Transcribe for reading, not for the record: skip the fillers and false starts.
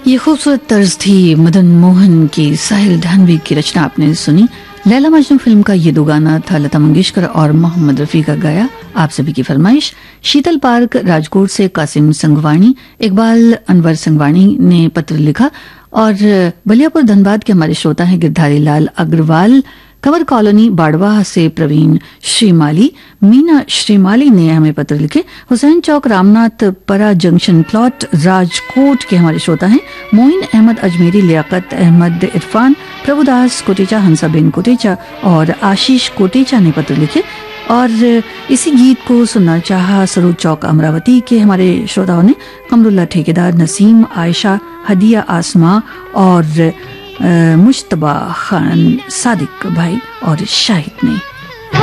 ये खूबसूरत तर्ज थी मदन मोहन की। साहिल ढानवी की रचना आपने सुनी। लैला मजनू फिल्म का ये दो गाना था लता मंगेशकर और मोहम्मद रफी का गाया। आप सभी की फरमाइश। शीतल पार्क राजकोट से कासिम संगवानी, इकबाल अनवर संगवानी ने पत्र लिखा और बलियापुर धनबाद के हमारे श्रोता हैं गिरधारी लाल अग्रवाल। कंवर कॉलोनी बाड़वा से प्रवीण श्रीमाली, मीना श्रीमाली ने हमें पत्र लिखे। हुसैन चौक रामनाथ परा जंक्शन प्लॉट राजकोट के हमारे श्रोता हैं मोइन अहमद अजमेरी, लियाकत अहमद इरफान, प्रभुदास कोटेचा, हंसाबेन कोटेचा और आशीष कोटेचा ने पत्र लिखे और इसी गीत को सुनना चाहा सरूद चौक अमरावती के हमारे श्रोताओं ने कमरुल्ला ठेकेदार, नसीम, आयशा, हदिया आसमा और मुश्तबा खान, सादिक भाई और शाहिद ने।